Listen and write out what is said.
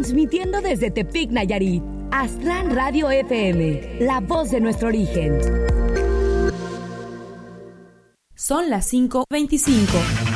Transmitiendo desde Tepic, Nayarit. Aztlán Radio FM, la voz de nuestro origen. Son las 5:25.